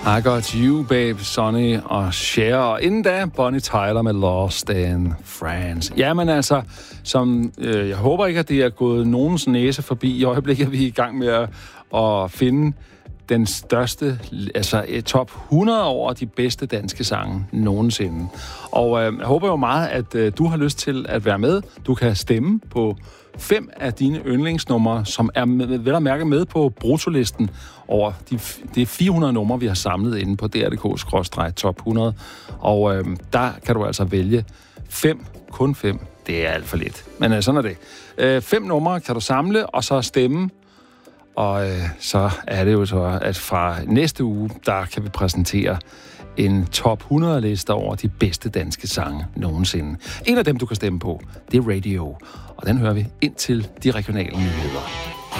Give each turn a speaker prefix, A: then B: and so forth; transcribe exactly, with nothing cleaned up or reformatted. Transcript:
A: I Got You, Babe, Sonny og Cher. Og inden da, Bonnie Tyler med Lost in France. Jamen altså, som øh, jeg håber ikke, at det er gået nogens næse forbi. I øjeblikket er vi i gang med at, at finde den største, altså top hundrede over de bedste danske sange nogensinde. Og øh, jeg håber jo meget, at øh, du har lyst til at være med. Du kan stemme på fem af dine yndlingsnumre, som er med, vel at mærke med på brutolisten over de, de fire hundrede numre, vi har samlet inde på D R punktum d k skråstreg top hundrede. Og øh, der kan du altså vælge fem, kun fem. Det er alt for lidt. Men øh, sådan er det. Øh, fem numre kan du samle, og så stemme. Og øh, så er det jo så, at fra næste uge, der kan vi præsentere en top hundrede-liste over de bedste danske sange nogensinde. En af dem, du kan stemme på, det er Radio. Og den hører vi ind til de regionale nyheder.